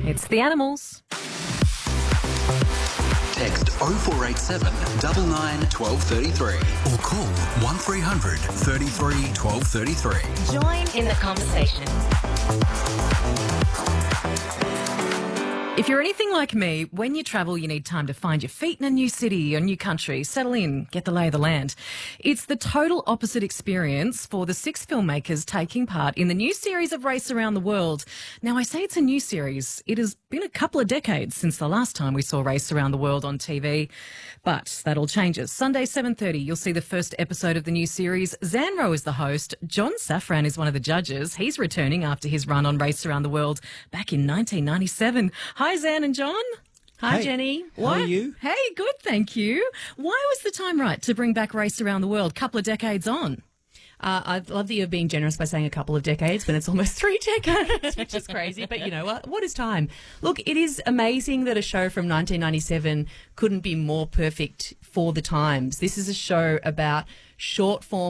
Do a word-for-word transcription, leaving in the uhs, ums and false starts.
It's the Animals. Text oh four eight seven, nine nine, one two three three or call one three hundred, thirty-three, twelve thirty-three. Join in the conversation. If you're anything like me, when you travel, you need time to find your feet in a new city or new country, settle in, get the lay of the land. It's the total opposite experience for the six filmmakers taking part in the new series of Race Around the World. Now, I say it's a new series. It has been a couple of decades since the last time we saw Race Around the World on T V, but that all changes. Sunday, seven thirty, you'll see the first episode of the new series. Zan Rowe is the host. John Safran is one of the judges. He's returning after his run on Race Around the World back in nineteen ninety-seven. Hi, Zan and John. Hi, hey, Jenny. How are you? Hey, good, thank you. Why was the time right to bring back Race Around the World, couple of decades on? Uh, I love that you're being generous by saying a couple of decades when it's almost three decades, which is crazy. But, you know, what, what is time? Look, it is amazing that a show from nineteen ninety-seven couldn't be more perfect for the times. This is a show about short-form